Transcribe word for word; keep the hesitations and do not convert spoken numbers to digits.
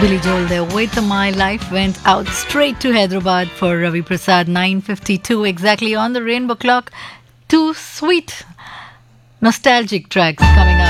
Billy Joel there with My Life went out straight to Hyderabad for Ravi Prasad. Nine fifty-two exactly on the Rainbow Clock. Two sweet nostalgic tracks coming